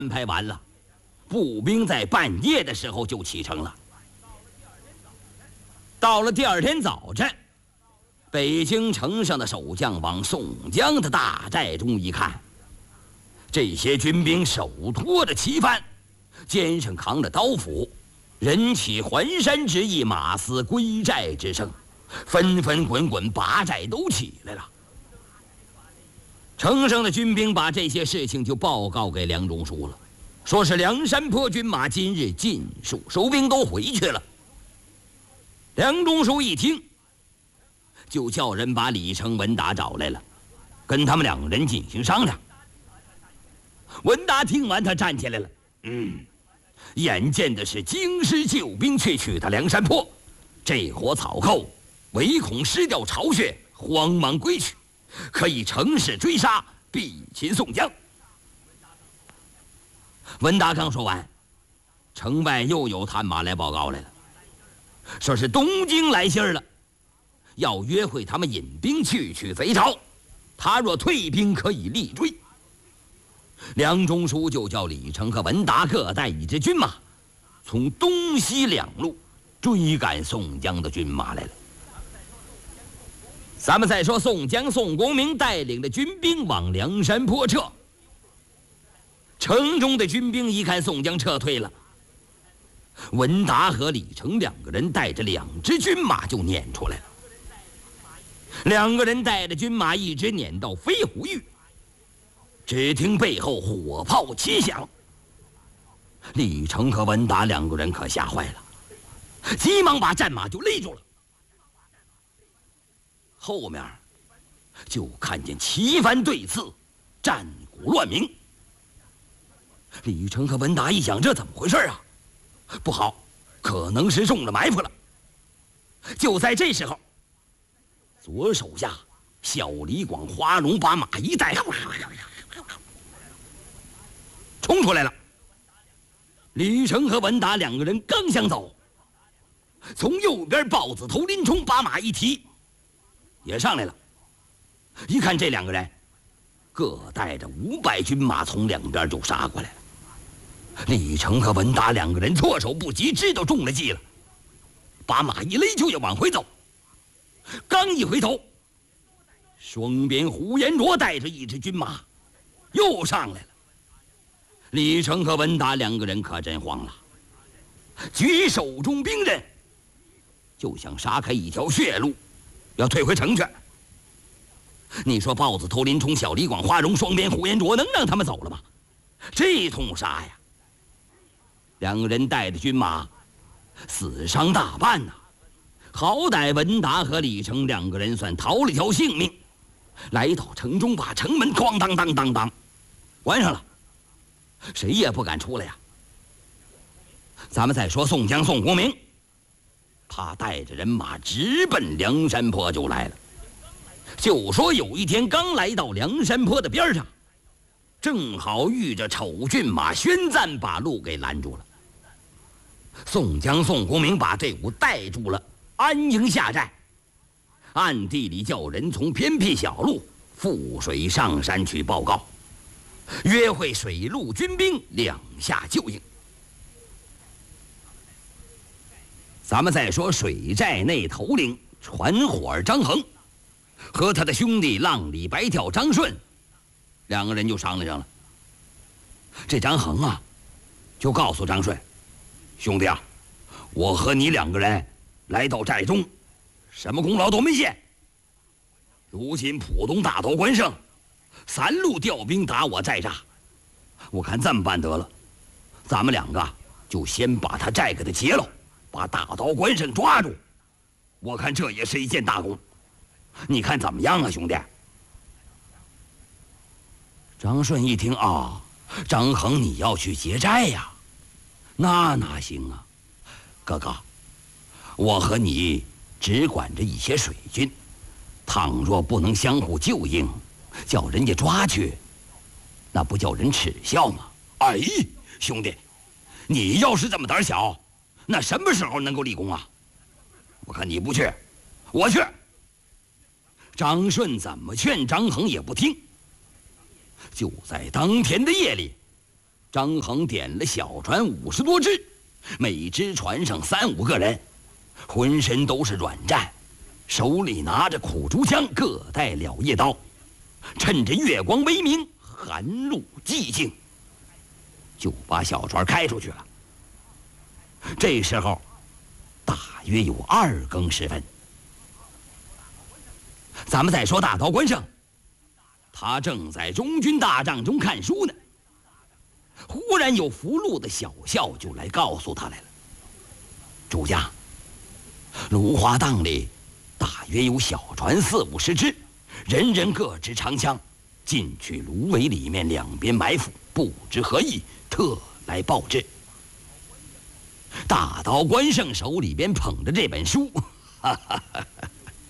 安排完了，步兵在半夜的时候就启程了。到了第二天早晨，北京城上的守将往宋江的大寨中一看，这些军兵手托着旗幡，肩上扛着刀斧，人起环山之意，马嘶归寨之声，纷纷滚滚拔寨都起来了。城上的军兵把这些事情就报告给梁中书了，说是梁山泊军马今日尽数收兵都回去了。梁中书一听，就叫人把李成、文达找来了，跟他们两个人进行商量。文达听完，他站起来了，眼见的是京师救兵去取他梁山泊，这伙草寇唯恐失掉巢穴，慌忙归去，可以乘势追杀，必擒宋江。文达刚说完，城外又有探马来报告来了，说是东京来信了，要约会他们引兵去取贼巢，他若退兵可以力追。梁中书就叫李成和文达各带一支军马，从东西两路追赶宋江的军马来了。咱们再说宋江、宋公明带领的军兵往梁山泊撤，城中的军兵一看宋江撤退了，文达和李成两个人带着2支军马就撵出来了。两个人带着军马一直撵到飞虎峪，只听背后火炮齐响，李成和文达两个人可吓坏了，急忙把战马就勒住了。后面就看见旗幡对刺，战鼓乱鸣。李成和文达一想，这怎么回事啊？不好，可能是中了埋伏了。就在这时候，左手下小李广花荣把马一带，冲出来了。李成和文达两个人刚想走，从右边豹子头林冲把马一提，也上来了。一看这两个人各带着500军马，从两边就杀过来了。李成和文达两个人措手不及，知道中了计了，把马一勒就要往回走。刚一回头，双边呼延灼带着一支军马又上来了。李成和文达两个人可真慌了，举手中兵刃就想杀开一条血路，要退回城去。你说豹子头林冲、小李广花荣、双边呼延灼能让他们走了吗？这通杀呀，两个人带着军马死伤大半呐。好歹文达和李成两个人算逃了条性命，来到城中，把城门哐当当当当关上了，谁也不敢出来呀。咱们再说宋江、宋公明，他带着人马直奔梁山泊就来了。就说有一天刚来到梁山泊的边上，正好遇着丑骏马宣赞把路给拦住了。宋江、宋公明把队伍带住了，安营下寨，暗地里叫人从偏僻小路覆水上山去报告，约会水陆军兵两下救应。咱们再说水寨内头领船伙儿张衡和他的兄弟浪里白跳张顺两个人就商量上了。这张衡啊，就告诉张顺，兄弟啊，我和你两个人来到寨中，什么功劳都没现。如今浦东大刀关胜3路调兵打我寨栅，我看这么办得了，咱们两个就先把他寨给他劫了，把大刀关胜抓住，我看这也是一件大功，你看怎么样啊，兄弟？张顺一听啊，张衡你要去劫寨呀？那哪行啊，哥哥，我和你只管着一些水军，倘若不能相互救应，叫人家抓去，那不叫人耻笑吗？哎，兄弟，你要是这么胆小，那什么时候能够立功啊？我看你不去，我去。张顺怎么劝张衡也不听。就在当天的夜里， 张衡点了小船50多只，每只船上3、5个人，浑身都是软战，手里拿着苦竹枪，各带了叶刀，趁着月光微明，寒露寂静，就把小船开出去了。这时候大约有2更时分。咱们再说大刀关胜，他正在中军大帐中看书呢，忽然有俘虏的小校就来告诉他来了：主家，芦花荡里大约有小船40、50只，人人各支长枪，进去芦苇里面两边埋伏，不知何意，特来报之。大刀关胜手里边捧着这本书，哈哈哈哈，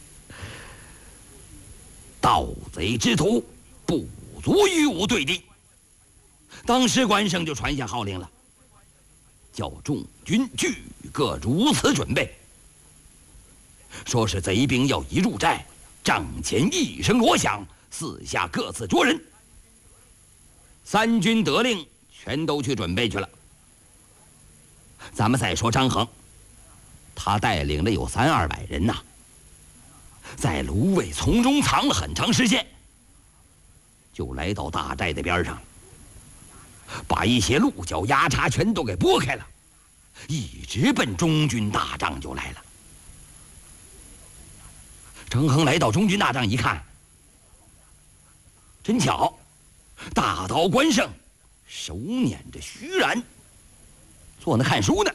盗贼之徒不足与吾对敌。当时关胜就传下号令了，叫众军俱各如此准备。说是贼兵要一入寨，帐前一声锣响，四下各自捉人。3军得令，全都去准备去了。咱们再说张衡，他带领的有300-200人呐，在芦苇丛中藏了很长时间，就来到大寨的边上，把一些鹿角鸭叉全都给拨开了，一直奔中军大帐就来了。张衡来到中军大帐一看，真巧，大刀关胜手捻着虚髯，坐那看书呢。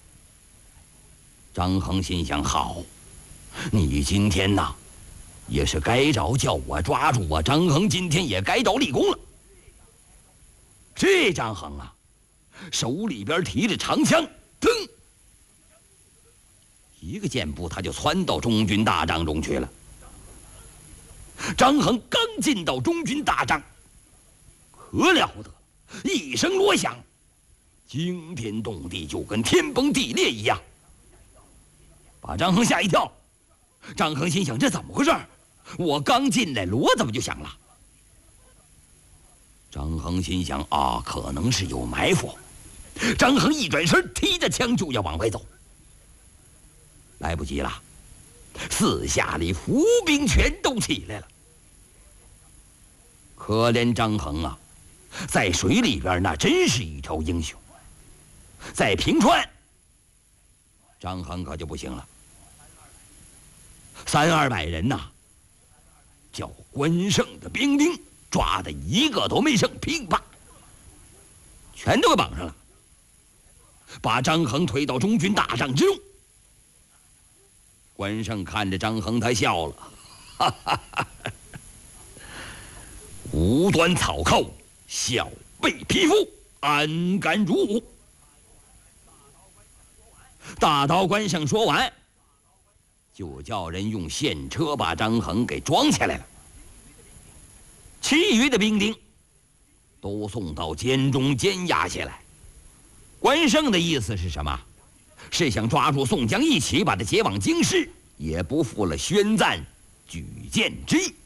张衡心想：好，你今天呐，也是该着叫我抓住我张衡，今天也该着立功了。这张衡啊，手里边提着长枪，噔，一个箭步他就窜到中军大帐中去了。张衡刚进到中军大帐，可了不得，一声锣响，惊天动地，就跟天崩地裂一样，把张衡吓一跳。张衡心想：这怎么回事？我刚进来，锣怎么就响了？张衡心想：啊，可能是有埋伏。张衡一转身，提着枪就要往回走，来不及了，四下里伏兵全都起来了。可怜张衡啊，在水里边那真是一条英雄，在平川，张衡可就不行了。300-200人呐，叫关胜的兵丁抓的一个都没剩，噼啪，全都给绑上了，把张衡推到中军大帐之中。关胜看着张衡，他笑了，哈哈哈哈，无端草寇，小辈匹夫，安敢如虎？大刀关胜说完，就叫人用线车把张衡给装起来了。其余的兵丁都送到监中监押下来。关胜的意思是什么？是想抓住宋江一起把他解往京师，也不负了宣赞举荐之意。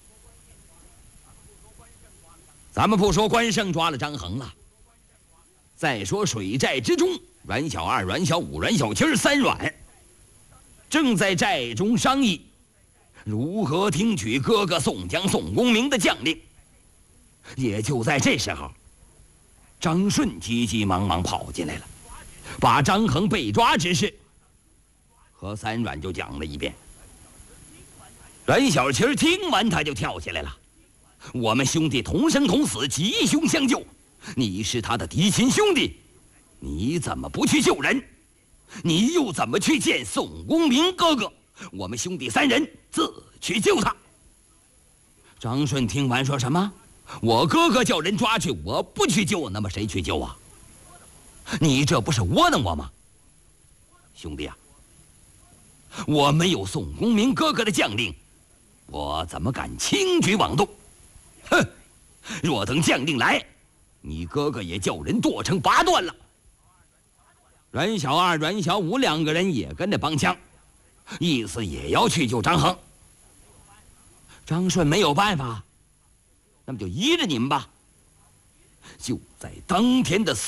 咱们不说关胜抓了张衡了，再说水寨之中，阮小二、阮小五、阮小七3阮正在寨中商议如何听取哥哥宋江、宋公明的将令。也就在这时候，张顺急急忙忙跑进来了，把张衡被抓之事和3阮就讲了一遍。阮小七听完，他就跳起来了：我们兄弟同生同死，吉凶相救，你是他的嫡亲兄弟，你怎么不去救人？你又怎么去见宋公明哥哥？我们兄弟3人自去救他。张顺听完说：什么？我哥哥叫人抓去，我不去救，那么谁去救啊？你这不是窝囊我吗？兄弟啊，我没有宋公明哥哥的将令，我怎么敢轻举妄动？哼！若等将令来，你哥哥也叫人剁成8段了。阮小二、阮小五2个人也跟着帮腔，意思也要去救张衡。张顺没有办法，那么就依着你们吧。就在当天的